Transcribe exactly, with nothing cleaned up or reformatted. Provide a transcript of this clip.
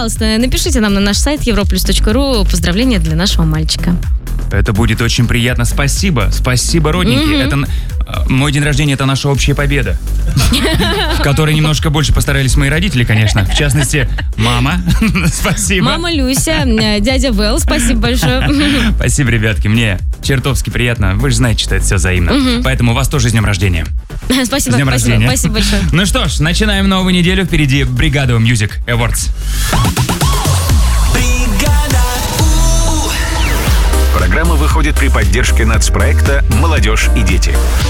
пожалуйста, напишите нам на наш сайт европлюс точка ру поздравления для нашего мальчика. Это будет очень приятно. Спасибо. Спасибо, родненькие. Mm-hmm. Это э, мой день рождения — это наша общая победа. В которой немножко больше постарались мои родители, конечно. В частности, мама. Спасибо. Мама Люся, дядя Вэл, спасибо большое. Спасибо, ребятки. Мне чертовски приятно. Вы же знаете, что это все взаимно. Mm-hmm. Поэтому вас тоже с днем рождения. Спасибо. С днем спасибо, рождения. Спасибо большое. Ну что ж, начинаем новую неделю. Впереди Бригада Music Awards. Программа выходит при поддержке нацпроекта «Молодежь и дети».